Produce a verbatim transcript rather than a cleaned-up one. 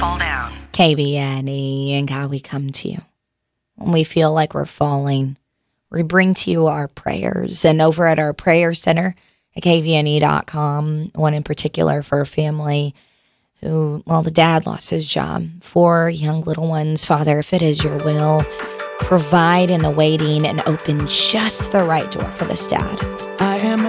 fall down. K V N E, and God, we come to you. When we feel like we're falling, we bring to you our prayers. And over at our prayer center at K V N E dot com, one in particular for a family who, well, the dad lost his job. Four young little ones. Father, if it is your will, provide in the waiting and open just the right door for this dad. I am